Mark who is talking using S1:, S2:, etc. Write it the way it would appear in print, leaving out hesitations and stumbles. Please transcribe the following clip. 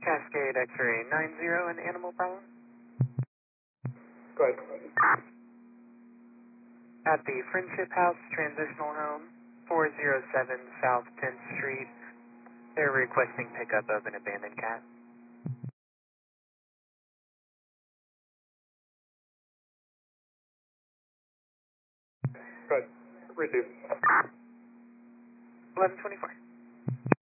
S1: Cascade X-ray 90, an animal problem?
S2: Go ahead.
S1: At the Friendship House Transitional Home, 407 South 10th Street, they're requesting pickup of an abandoned cat.
S2: Go ahead. Receive.
S1: 1124.